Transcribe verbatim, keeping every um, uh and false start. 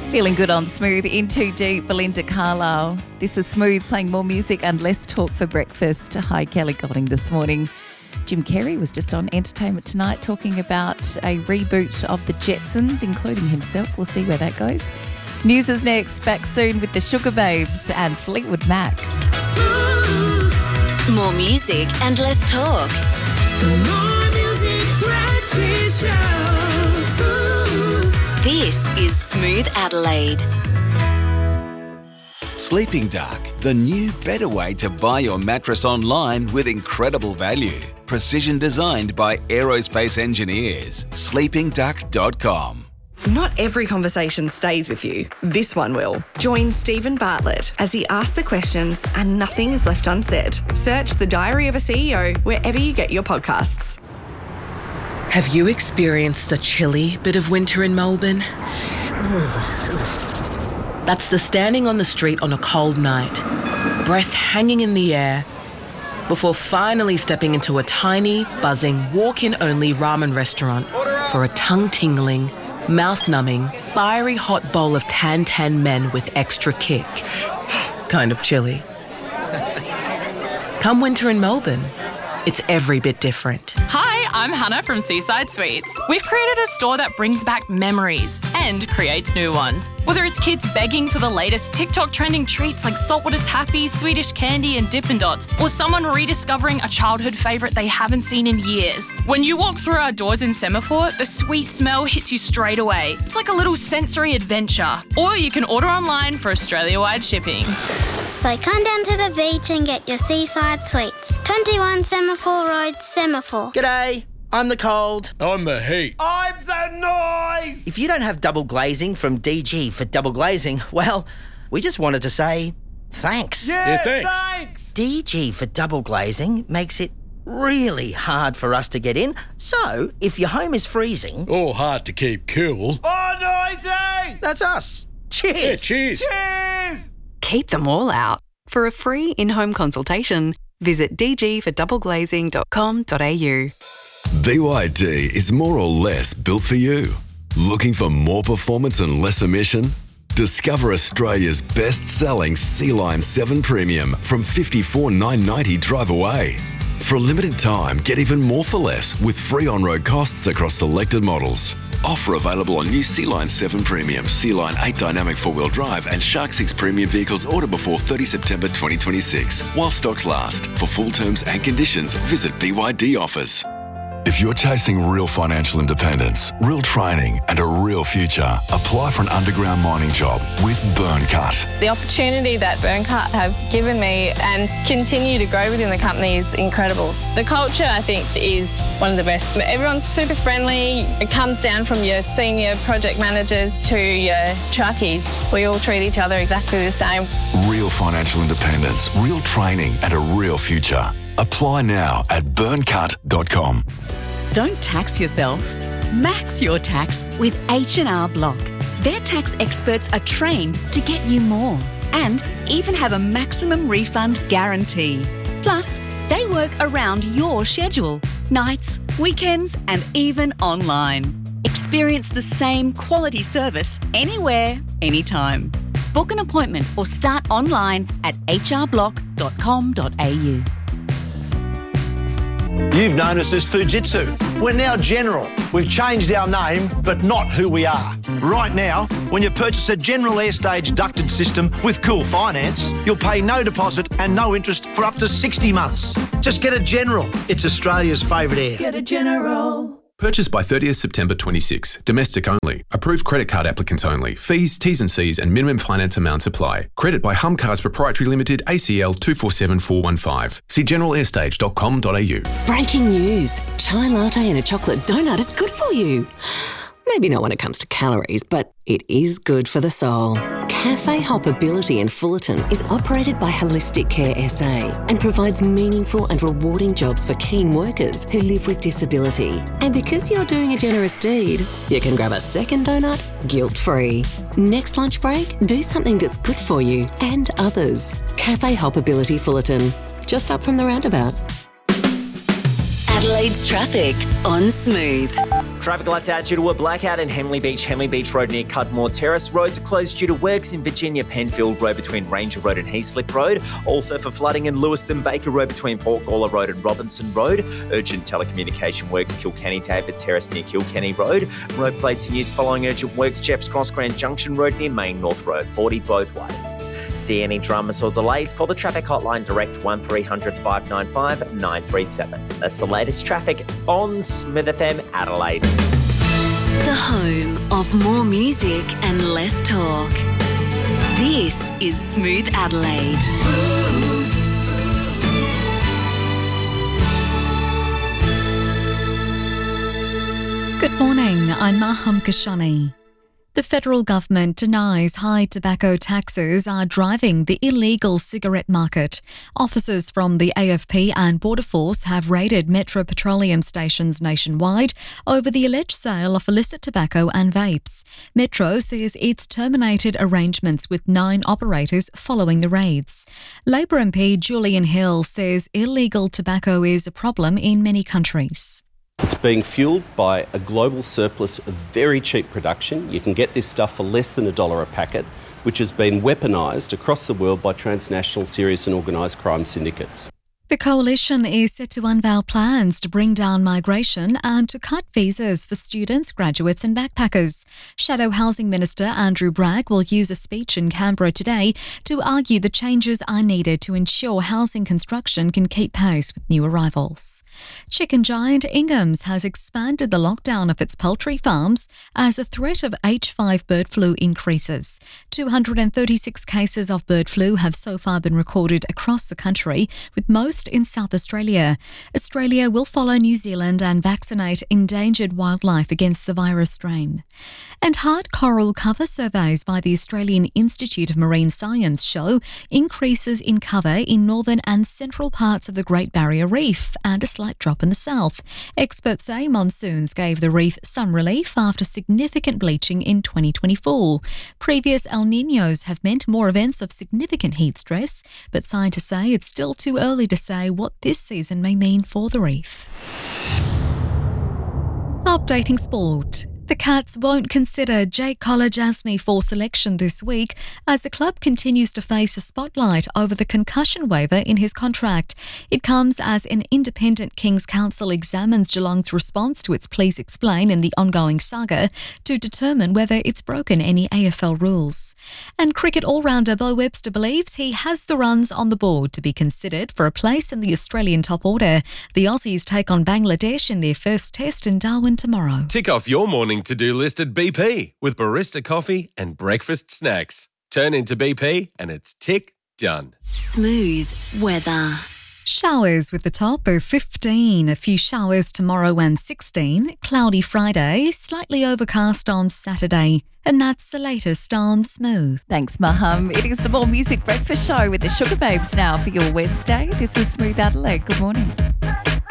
Feeling good on Smooth. In Too Deep, Belinda Carlisle. This is Smooth, playing more music and less talk for breakfast. Hi, Kelly Golding this morning. Jim Carrey was just on Entertainment Tonight talking about a reboot of the Jetsons, including himself. We'll see where that goes. News is next. Back soon with the Sugar Babes and Fleetwood Mac. Smooth. More music and less talk. More music, breakfast show. This is Smooth Adelaide. Sleeping Duck, the new, better way to buy your mattress online with incredible value. Precision designed by aerospace engineers. sleeping duck dot com. Not every conversation stays with you. This one will. Join Stephen Bartlett as he asks the questions and nothing is left unsaid. Search The Diary of a C E O wherever you get your podcasts. Have you experienced the chilly bit of winter in Melbourne? That's the standing on the street on a cold night, breath hanging in the air, before finally stepping into a tiny, buzzing, walk-in-only ramen restaurant for a tongue-tingling, mouth-numbing, fiery hot bowl of tan-tan men with extra kick. Kind of chilly. Come winter in Melbourne, it's every bit different. Hi, I'm Hannah from Seaside Sweets. We've created a store that brings back memories and creates new ones. Whether it's kids begging for the latest TikTok trending treats like saltwater taffy, Swedish candy and Dippin' Dots, or someone rediscovering a childhood favourite they haven't seen in years. When you walk through our doors in Semaphore, the sweet smell hits you straight away. It's like a little sensory adventure. Or you can order online for Australia-wide shipping. So come down to the beach and get your Seaside Sweets. twenty-one Semaphore Road, Semaphore. G'day, I'm the cold. I'm the heat. I'm the noise. If you don't have double glazing from D G for double glazing, well, we just wanted to say thanks. Yeah, yeah thanks. thanks. D G for double glazing makes it really hard for us to get in. So, if your home is freezing... or hard to keep cool... Oh, noisy! That's us. Cheers. Yeah, cheers. Cheers. Keep them all out. For a free in-home consultation, visit d g for double glazing dot com dot a u. B Y D is more or less built for you. Looking for more performance and less emission? Discover Australia's best-selling Sea-Line seven Premium from fifty-four thousand nine hundred ninety dollars drive away. For a limited time, get even more for less with free on-road costs across selected models. Offer available on new Sea-Line seven Premium, Sea-Line eight Dynamic four-wheel drive and Shark six Premium vehicles ordered before thirtieth September twenty twenty-six. While stocks last. For full terms and conditions, visit B Y D Offers. If you're chasing real financial independence, real training and a real future, apply for an underground mining job with Burncut. The opportunity that Burncut have given me and continue to grow within the company is incredible. The culture, I think, is one of the best. Everyone's super friendly. It comes down from your senior project managers to your truckies. We all treat each other exactly the same. Real financial independence, real training and a real future. Apply now at burncut dot com. Don't tax yourself. Max your tax with H and R Block. Their tax experts are trained to get you more and even have a maximum refund guarantee. Plus, they work around your schedule, nights, weekends, and even online. Experience the same quality service anywhere, anytime. Book an appointment or start online at h r block dot com dot a u. You've known us as Fujitsu. We're now General. We've changed our name, but not who we are. Right now, when you purchase a General Airstage ducted system with Cool Finance, you'll pay no deposit and no interest for up to sixty months. Just get a General. It's Australia's favourite air. Get a General. Purchased by thirtieth September twenty-six. Domestic only. Approved credit card applicants only. Fees, T's and C's and minimum finance amounts apply. Credit by Humcars Proprietary Limited, A C L two four seven four one five. See general airstage dot com dot a u. Breaking news. Chai latte and a chocolate donut is good for you. Maybe not when it comes to calories, but it is good for the soul. Cafe Hoppability in Fullerton is operated by Holistic Care S A and provides meaningful and rewarding jobs for keen workers who live with disability. And because you're doing a generous deed, you can grab a second donut guilt-free. Next lunch break, do something that's good for you and others. Cafe Hoppability Fullerton, just up from the roundabout. Adelaide's traffic on Smooth. Traffic lights out due to a blackout in Henley Beach, Henley Beach Road near Cudmore Terrace. Roads are closed due to works in Virginia Penfield Road between Ranger Road and Heaslip Road. Also for flooding in Lewiston Baker Road between Port Gawler Road and Robinson Road. Urgent telecommunication works Kilkenny David Terrace near Kilkenny Road. Road plates in use following urgent works Jepps Cross Grand Junction Road near Main North Road. forty both ways. See any dramas or delays? Call the traffic hotline direct one three hundred five nine five nine three seven. That's the latest traffic on Smith F M Adelaide. The home of more music and less talk. This is Smooth Adelaide. Smooth. Good morning, I'm Maham Kashani. The federal government denies high tobacco taxes are driving the illegal cigarette market. Officers from the A F P and Border Force have raided Metro Petroleum stations nationwide over the alleged sale of illicit tobacco and vapes. Metro says it's terminated arrangements with nine operators following the raids. Labor M P Julian Hill says illegal tobacco is a problem in many countries. It's being fuelled by a global surplus of very cheap production. You can get this stuff for less than a dollar a packet, which has been weaponised across the world by transnational serious and organised crime syndicates. The coalition is set to unveil plans to bring down migration and to cut visas for students, graduates and backpackers. Shadow Housing Minister Andrew Bragg will use a speech in Canberra today to argue the changes are needed to ensure housing construction can keep pace with new arrivals. Chicken giant Ingham's has expanded the lockdown of its poultry farms as a threat of H five bird flu increases. two hundred thirty-six cases of bird flu have so far been recorded across the country, with most in South Australia. Australia will follow New Zealand and vaccinate endangered wildlife against the virus strain. And hard coral cover surveys by the Australian Institute of Marine Science show increases in cover in northern and central parts of the Great Barrier Reef and a slight drop in the south. Experts say monsoons gave the reef some relief after significant bleaching in twenty twenty-four. Previous El Niños have meant more events of significant heat stress, but scientists say it's still too early to say what this season may mean for the reef. Updating sport. The Cats won't consider Jake Kolodjasny for selection this week as the club continues to face a spotlight over the concussion waiver in his contract. It comes as an independent King's Council examines Geelong's response to its Please Explain in the ongoing saga to determine whether it's broken any A F L rules. And cricket all-rounder Bo Webster believes he has the runs on the board to be considered for a place in the Australian top order. The Aussies take on Bangladesh in their first test in Darwin tomorrow. Tick off your morning to-do list at B P with barista coffee and breakfast snacks. Turn into B P and it's tick done. Smooth weather. Showers with the top of fifteen. A few showers tomorrow and sixteen. Cloudy Friday. Slightly overcast on Saturday. And that's the latest on Smooth. Thanks, Maham. It is the More Music Breakfast Show with the Sugar Babes now for your Wednesday. This is Smooth Adelaide. Good morning.